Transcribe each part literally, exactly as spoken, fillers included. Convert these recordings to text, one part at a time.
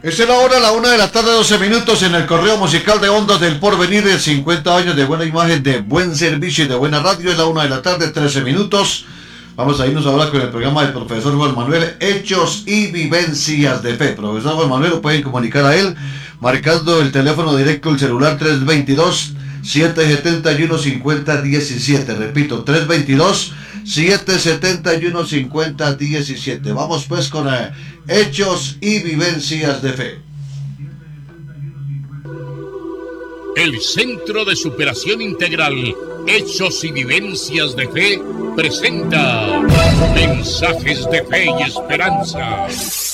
Es la hora, la una de la tarde, doce minutos en el correo musical de Ondas del Porvenir, de cincuenta años de buena imagen, de buen servicio y de buena radio. Es la una de la tarde, trece minutos. Vamos a irnos ahora con el programa del profesor Juan Manuel, Hechos y Vivencias de Fe. Profesor Juan Manuel, lo pueden comunicar a él marcando el teléfono directo, el celular tres veintidós, siete setenta y uno, cincuenta diecisiete. Repito, tres veintidós, siete setenta y uno, cincuenta diecisiete. Vamos pues con eh, Hechos y Vivencias de Fe. El Centro de Superación Integral, Hechos y Vivencias de Fe, presenta mensajes de fe y esperanza.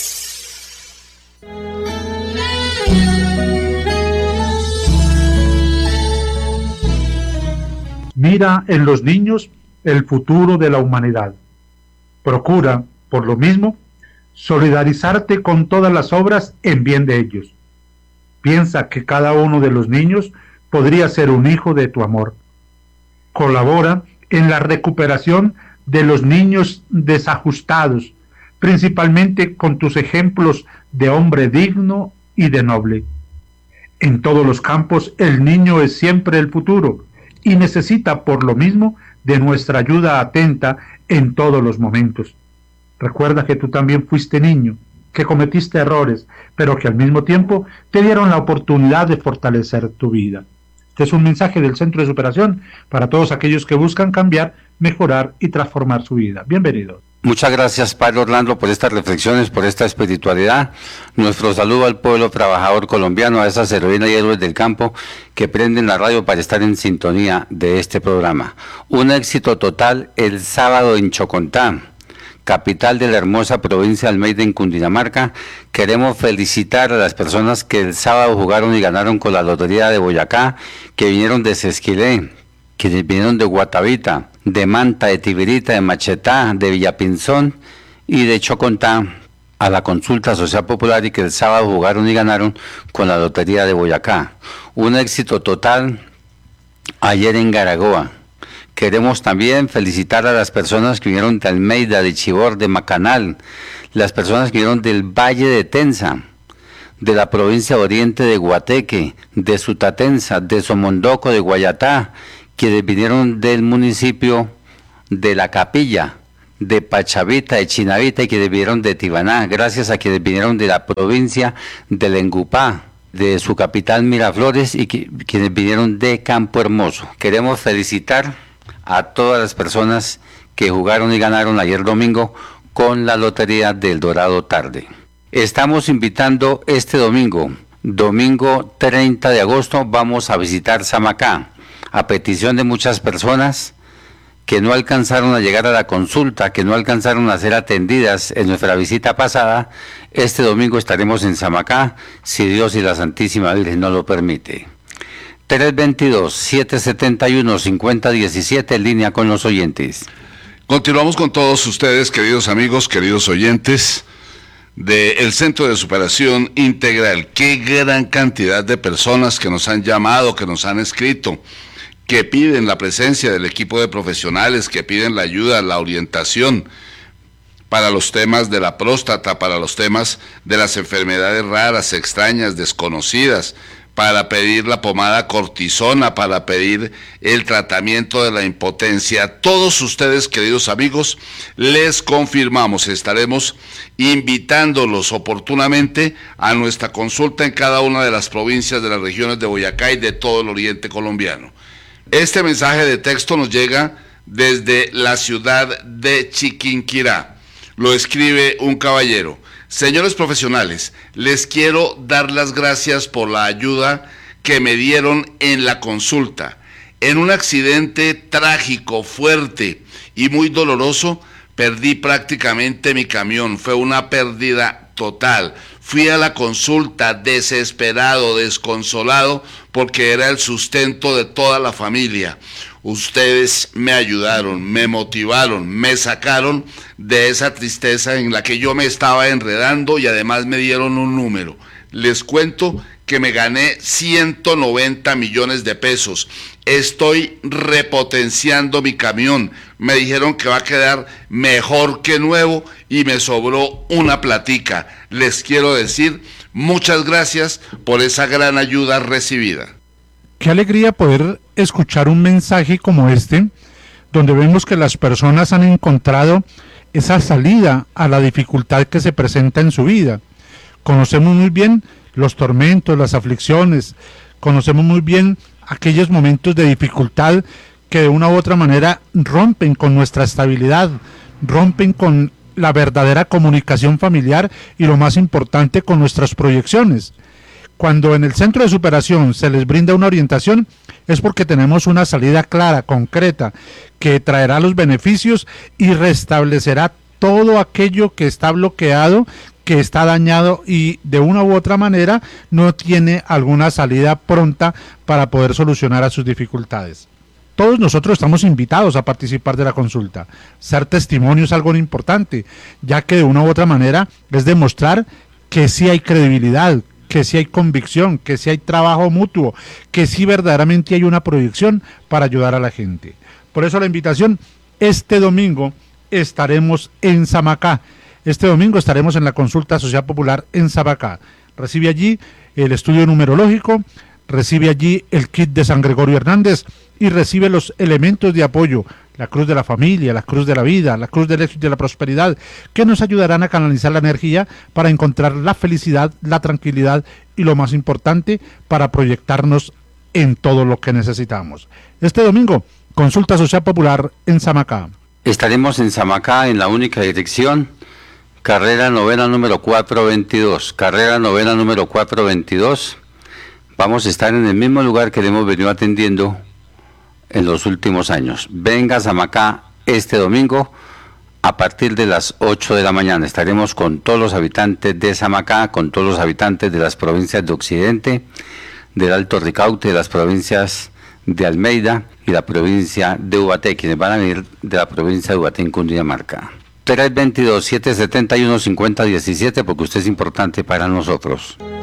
Mira en los niños el futuro de la humanidad. Procura, por lo mismo, solidarizarte con todas las obras en bien de ellos. Piensa que cada uno de los niños podría ser un hijo de tu amor. Colabora en la recuperación de los niños desajustados, principalmente con tus ejemplos de hombre digno y de noble. En todos los campos el niño es siempre el futuro y necesita por lo mismo de nuestra ayuda atenta en todos los momentos. Recuerda que tú también fuiste niño, que cometiste errores, pero que al mismo tiempo te dieron la oportunidad de fortalecer tu vida. Este es un mensaje del Centro de Superación para todos aquellos que buscan cambiar, mejorar y transformar su vida. Bienvenidos. Muchas gracias, Padre Orlando, por estas reflexiones, por esta espiritualidad. Nuestro saludo al pueblo trabajador colombiano, a esas heroínas y héroes del campo que prenden la radio para estar en sintonía de este programa. Un éxito total el sábado en Chocontá, capital de la hermosa provincia de Almeida, en Cundinamarca. Queremos felicitar a las personas que el sábado jugaron y ganaron con la Lotería de Boyacá, que vinieron de Sesquilé, que vinieron de Guatavita, de Manta, de Tibirita, de Machetá, de Villapinzón y de Chocontá, a la consulta social popular, y que el sábado jugaron y ganaron con la Lotería de Boyacá. Un éxito total ayer en Garagoa. Queremos también felicitar a las personas que vinieron de Almeida, de Chibor, de Macanal, las personas que vinieron del Valle de Tensa, de la provincia de Oriente de Guateque, de Sutatensa, de Somondoco, de Guayatá, quienes vinieron del municipio de La Capilla, de Pachavita, de Chinavita, y quienes vinieron de Tibaná, gracias a quienes vinieron de la provincia de Lengupá, de su capital Miraflores, y que, quienes vinieron de Campo Hermoso. Queremos felicitar a todas las personas que jugaron y ganaron ayer domingo con la Lotería del Dorado Tarde. Estamos invitando este domingo, domingo treinta de agosto, vamos a visitar Samacá, a petición de muchas personas que no alcanzaron a llegar a la consulta, que no alcanzaron a ser atendidas en nuestra visita pasada. Este domingo estaremos en Samacá, si Dios y la Santísima Virgen nos lo permite. tres veintidós, siete setenta y uno, cincuenta diecisiete, en línea con los oyentes. Continuamos con todos ustedes, queridos amigos, queridos oyentes del Centro de Superación Integral. Qué gran cantidad de personas que nos han llamado, que nos han escrito, que piden la presencia del equipo de profesionales, que piden la ayuda, la orientación para los temas de la próstata, para los temas de las enfermedades raras, extrañas, desconocidas, para pedir la pomada cortisona, para pedir el tratamiento de la impotencia. Todos ustedes, queridos amigos, les confirmamos, estaremos invitándolos oportunamente a nuestra consulta en cada una de las provincias de las regiones de Boyacá y de todo el oriente colombiano. Este mensaje de texto nos llega desde la ciudad de Chiquinquirá. Lo escribe un caballero. Señores profesionales, les quiero dar las gracias por la ayuda que me dieron en la consulta. En un accidente trágico, fuerte y muy doloroso, perdí prácticamente mi camión. Fue una pérdida total. Fui a la consulta desesperado, desconsolado, porque era el sustento de toda la familia. Ustedes me ayudaron, me motivaron, me sacaron de esa tristeza en la que yo me estaba enredando y además me dieron un número. les cuento que me gané ciento noventa millones de pesos. Estoy repotenciando mi camión. Me dijeron que va a quedar mejor que nuevo y me sobró una platica. Les quiero decir muchas gracias por esa gran ayuda recibida. Qué alegría poder escuchar un mensaje como este, donde vemos que las personas han encontrado esa salida a la dificultad que se presenta en su vida. Conocemos muy bien los tormentos, las aflicciones, conocemos muy bien aquellos momentos de dificultad que de una u otra manera rompen con nuestra estabilidad, rompen con la verdadera comunicación familiar y lo más importante, con nuestras proyecciones. Cuando en el centro de superación se les brinda una orientación, es porque tenemos una salida clara, concreta, que traerá los beneficios y restablecerá todo aquello que está bloqueado, que está dañado y de una u otra manera no tiene alguna salida pronta para poder solucionar a sus dificultades. Todos nosotros estamos invitados a participar de la consulta. Ser testimonio es algo importante, ya que de una u otra manera es demostrar que sí hay credibilidad, que sí hay convicción, que sí hay trabajo mutuo, que sí verdaderamente hay una proyección para ayudar a la gente. Por eso la invitación, este domingo estaremos en Samacá. Este domingo estaremos en la consulta Sociedad Popular en Samacá. Recibe allí el estudio numerológico, recibe allí el kit de San Gregorio Hernández y recibe los elementos de apoyo, la cruz de la familia, la cruz de la vida, la cruz del éxito y de la prosperidad, que nos ayudarán a canalizar la energía para encontrar la felicidad, la tranquilidad y lo más importante, para proyectarnos en todo lo que necesitamos. Este domingo, consulta Sociedad Popular en Samacá. Estaremos en Samacá en la única dirección, carrera novena número cuatrocientos veintidós, carrera novena número cuatrocientos veintidós. Vamos a estar en el mismo lugar que le hemos venido atendiendo en los últimos años. Venga a Samacá este domingo a partir de las ocho de la mañana. Estaremos con todos los habitantes de Samacá, con todos los habitantes de las provincias de Occidente, del Alto Ricaute, de las provincias de Almeida y la provincia de Ubaté, quienes van a venir de la provincia de Ubaté en Cundinamarca. tres dos dos, siete siete uno, cinco cero uno siete, porque usted es importante para nosotros.